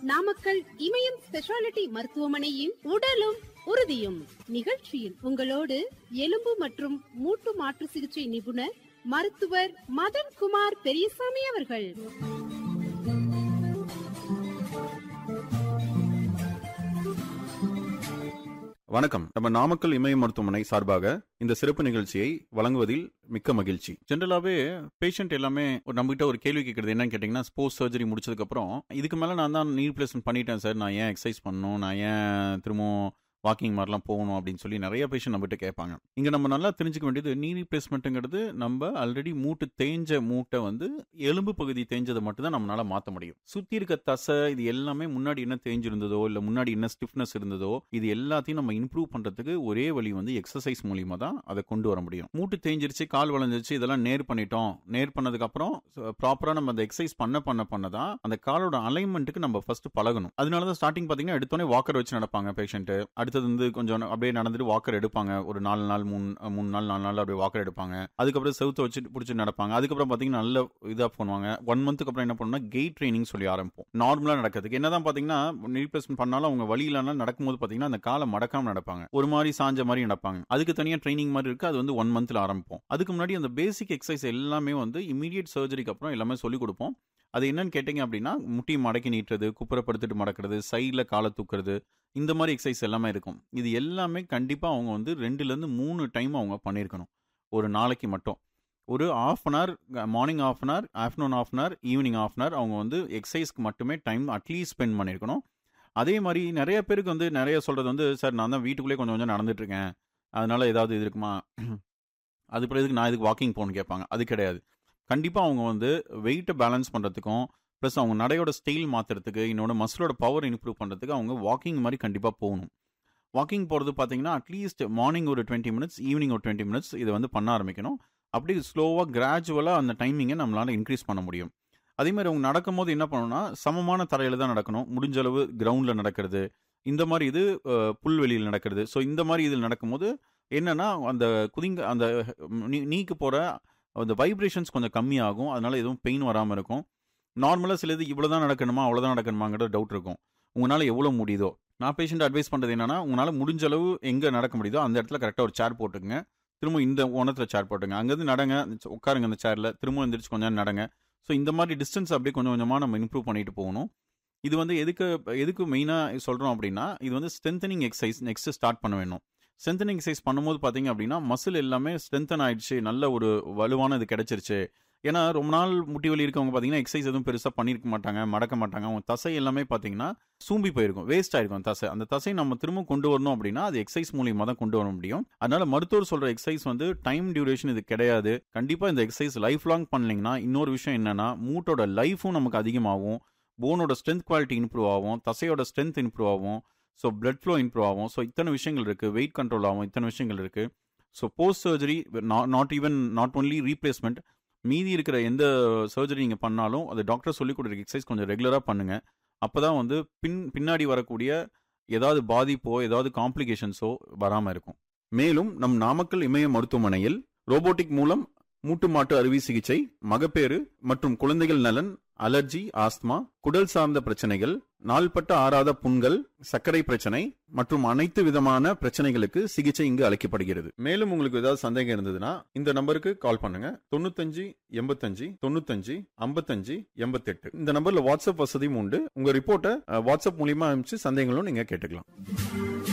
நாமக்கல் இமயம் speciality மருத்துவமனையின் உடலும் உறுதியும் நிகழ்ச்சியில் உங்களோடு எலும்பு மற்றும் மூட்டு மாற்று சிகிச்சை நிபுணர் மருத்துவர் மதன்குமார் பெரியசாமி அவர்கள். வணக்கம். நம்ம நாமக்கல் இமயம் மருத்துவமனை சார்பாக இந்த சிறப்பு நிகழ்ச்சியை வழங்குவதில் மிக்க மகிழ்ச்சி. ஜென்ரலாவே பேஷண்ட் எல்லாமே நம்மகிட்ட ஒரு கேள்வி கேட்கறது என்னன்னு கேட்டீங்கன்னா, ஸ்போர்ட்ஸ் சர்ஜரி முடிச்சதுக்கு அப்புறம் இதுக்கு மேல நான் தான் நீ ரிப்ளேஸ்மெண்ட் பண்ணிட்டேன் சார், நான் ஏன் எக்ஸசைஸ் பண்ணணும், நான் ஏன் திரும்பவும் வாக்கிங் மாதிரிலாம் போகணும் அப்படின்னு சொல்லி நிறைய பேஷண்ட் நம்மகிட்ட கேட்பாங்க. இங்க நம்ம நல்லா தெரிஞ்சுக்க வேண்டியது, நீ ரீப்ளேஸ்மெண்ட்டுங்கிறது நம்ம ஆல்ரெடி மூட்டு தேஞ்ச மூட்டை வந்து எலும்பு பகுதி தேஞ்சதை மட்டும் தான் நம்மளால மாற்ற முடியும். சுத்தி இருக்க தசை இது எல்லாமே முன்னாடி என்ன தேஞ்சிருந்ததோ இல்ல முன்னாடி என்ன ஸ்டிஃப்னஸ் இருந்ததோ இது எல்லாத்தையும் நம்ம இம்ப்ரூவ் பண்றதுக்கு ஒரே வழி வந்து எக்ஸசைஸ் மூலியமா தான் அதை கொண்டு வர முடியும். மூட்டு தேஞ்சிருச்சு, கால் வளைஞ்சிருச்சு, இதெல்லாம் நேர் பண்ணிட்டோம். நேர் பண்ணதுக்கு அப்புறம் ப்ராப்பரா நம்ம அந்த எக்ஸசைஸ் பண்ணதான் அந்த காலோட அலைன்மெண்ட்டுக்கு நம்ம ஃபர்ஸ்ட் பழகணும். அதனாலதான் ஸ்டார்டிங் பாத்தீங்கன்னா எடுத்தோடனே வாக்கர் வச்சு நடப்பாங்க பேஷண்ட். அடுத்தது வந்து கொஞ்சம் அப்படியே நடந்துட்டு வாக்கர் எடுப்பாங்க. ஒரு 4 நாள் 3 நாள் 4 நாள் அப்படியே வாக்கர் எடுப்பாங்க. அதுக்கப்புறம் செவுத்த வச்சு பிடிச்சி நடப்பாங்க. அதுக்கப்புறம் பாத்தீங்கன்னா நல்ல இதா பண்ணுவாங்க. 1 மந்த்துக்கு அப்புறம் என்ன பண்ணணும்னா கெயிட் ட்ரைனிங் சொல்லி ஆரம்பிப்போம். நார்மலா நடக்கிறதுக்கு என்னதான் பாத்தீங்கன்னா ரீப்ளேஸ்மெண்ட் பண்ணாலும் அவங்க வழி இல்லைன்னா நடக்கும்போது பாத்தீங்கன்னா அந்த காலை மடக்காம நடப்பாங்க. ஒரு மாதிரி சாஞ்ச மாதிரி நடப்பாங்க. அதுக்கு தனியா ட்ரைனிங் மாதிரி இருக்கு. அது வந்து 1 மந்த்ல ஆரம்பிப்போம். அதுக்கு முன்னாடி அந்த பேசிக் எக்ஸசைஸ் எல்லாமே வந்து இமீடியட் சர்ஜரிக்கு அப்புறம் எல்லாமே சொல்லிக் கொடுப்போம். அது என்னன்னு கேட்டீங்க அப்படின்னா, முட்டி மடக்கி நீட்டுறது, குப்புறப்படுத்திட்டு மடக்கிறது, சைட்ல காலை தூக்குறது, இந்த மாதிரி எக்ஸசைஸ் எல்லாமே இருக்கும். இது எல்லாமே கண்டிப்பா அவங்க வந்து 2ல இருந்து 3 டைம் அவங்க பண்ணியிருக்கணும் ஒரு நாளைக்கு மட்டும். ஒரு ½ an hour morning, ½ an hour afternoon, ½ an hour evening, ½ an hour அவங்க வந்து எக்ஸசைஸ்க்கு மட்டுமே டைம் அட்லீஸ்ட் ஸ்பெண்ட் பண்ணியிருக்கணும். அதே மாதிரி நிறைய பேருக்கு வந்து நிறைய சொல்றது வந்து, சார் நான் தான் வீட்டுக்குள்ளே கொஞ்சம் கொஞ்சம் நடந்துட்டு இருக்கேன், அதனால ஏதாவது இது இருக்குமா, அது பிறகு எதுக்கு நான் இதுக்கு வாக்கிங் போகணும்னு கேட்பாங்க. அது கிடையாது. கண்டிப்பாக அவங்க வந்து வெயிட்டை பேலன்ஸ் பண்ணுறதுக்கும் ப்ளஸ் அவங்க நடையோட ஸ்டைல் மாற்றுறதுக்கு, இன்னொன்று மசிலோட பவர் இம்ப்ரூவ் பண்ணுறதுக்கு அவங்க வாக்கிங் மாதிரி கண்டிப்பாக போகணும். வாக்கிங் போகிறது பார்த்தீங்கன்னா அட்லீஸ்ட் மார்னிங் ஒரு 20 மினிட்ஸ், ஈவினிங் ஒரு 20 மினிட்ஸ் இதை வந்து பண்ண ஆரம்பிக்கணும். அப்படி ஸ்லோவாக கிராஜுவலாக அந்த டைமிங்கை நம்மளால் இன்க்ரீஸ் பண்ண முடியும். அதேமாதிரி அவங்க நடக்கும்போது என்ன பண்ணணும்னா சமமான தரையில் தான் நடக்கணும். முடிஞ்ச அளவு கிரவுண்டில் நடக்கிறது, இந்த மாதிரி இது புல்வெளியில் நடக்கிறது. ஸோ இந்த மாதிரி இதில் நடக்கும்போது என்னென்னா அந்த அந்த நீக்கு போகிற அந்த வைப்ரேஷன்ஸ் கொஞ்சம் கம்மியாகும். அதனால எதுவும் பெயின் வராமல் இருக்கும். நார்மலாக சில இது இவ்வளோ தான் நடக்கணுமா அவ்வளோ தான் நடக்கணுமாங்கிற டவுட் இருக்கும். உங்களால் எவ்வளோ முடியுதோ, நான் பேஷண்ட் அட்வைஸ் பண்ணுறது என்னன்னா, உங்களால் முடிஞ்ச அளவு எங்கே நடக்க முடியுதோ அந்த இடத்துல கரெக்டாக ஒரு சேர் போட்டுக்குங்க. திரும்ப இந்த ஓனத்தில் சேர் போட்டுங்க, அங்கேருந்து நடங்க, உட்காருங்க அந்த சேரில், திரும்ப எந்திரிச்சு கொஞ்சம் நடங்க. ஸோ இந்த மாதிரி டிஸ்டன்ஸ் அப்படியே கொஞ்சம் கொஞ்சமாக நம்ம இம்ப்ரூவ் பண்ணிட்டு போகணும். இது வந்து எதுக்கு மெயினாக சொல்கிறோம் அப்படின்னா, இது வந்து ஸ்ட்ரென்தனிங் எக்ஸசைஸ் நெக்ஸ்ட் ஸ்டார்ட் பண்ண வேணும். ஸ்ட்ரென்தனிங் எக்ஸசைஸ் பண்ணும்போது பார்த்தீங்க அப்படின்னா மசில் எல்லாமே ஸ்ட்ரென்தன் ஆயிடுச்சு, நல்ல ஒரு வலுவான இது கிடைச்சிருச்சு. ஏன்னா ரொம்ப நாள் முட்டி வலி இருக்கவங்க பார்த்தீங்கன்னா எக்ஸசைஸ் எதுவும் பெருசாக பண்ணியிருக்க மாட்டாங்க, மடக்க மாட்டாங்க. அவங்க தசை எல்லாமே பார்த்தீங்கன்னா சூம்பி போயிருக்கும், வேஸ்ட் ஆயிருக்கும் தசை. அந்த தசை நம்ம திரும்ப கொண்டு வரணும் அப்படின்னா அது எக்ஸசைஸ் மூலியமாக தான் கொண்டு வர முடியும். அதனால மருத்துவர் சொல்கிற எக்ஸசைஸ் வந்து டைம் டியூரேஷன் இது கிடையாது. கண்டிப்பாக இந்த எக்ஸசைஸ் லைஃப் லாங் பண்ணீங்கன்னா இன்னொரு விஷயம் என்னன்னா, மூட்டோட லைஃபும் நமக்கு அதிகமாகும், போனோட ஸ்ட்ரென்த் குவாலிட்டி இம்ப்ரூவ் ஆகும், தசையோட ஸ்ட்ரென்த் இம்ப்ரூவ் ஆகும், ஸோ பிளட் ஃப்ளோ இம்ப்ரூவ் ஆகும். ஸோ இத்தனை விஷயங்கள் இருக்குது. வெயிட் கண்ட்ரோல் ஆகும், இத்தனை விஷயங்கள் இருக்குது. So post surgery not only replacement, மீதி இருக்கிற எந்த சர்ஜரி நீங்கள் பண்ணாலும் அது டாக்டர் சொல்லிக் கொடுக்குற எக்ஸசைஸ் கொஞ்சம் ரெகுலராக பண்ணுங்கள். அப்போ தான் வந்து பின்னாடி வரக்கூடிய ஏதாவது பாதிப்போ ஏதாவது காம்ப்ளிகேஷன்ஸோ வராமல் இருக்கும். மேலும் நம் நாமக்கல் இமய மருத்துவமனையில் ரோபோட்டிக் மூலம் மூட்டு மாட்டு அறுவை சிகிச்சை, மகப்பேறு மற்றும் குழந்தைகள் நலன், அலர்ஜி, ஆஸ்துமா, குடல் சார்ந்த பிரச்சனைகள், நாள்பட்ட ஆறாத புண்கள், சர்க்கரை பிரச்சனை மற்றும் அனைத்து விதமான பிரச்சனைகளுக்கு சிகிச்சை இங்கு அளிக்கப்படுகிறது. மேலும் உங்களுக்கு ஏதாவது சந்தேகம் இருந்ததுன்னா இந்த நம்பருக்கு கால் பண்ணுங்க. 95 85 95 55 88. இந்த நம்பர்ல வாட்ஸ்அப் வசதியும் உண்டு. உங்க ரிப்போர்ட்டை வாட்ஸ்அப் மூலியமா அனுப்பிச்சு சந்தேகங்களும் நீங்க கேட்டுக்கலாம்.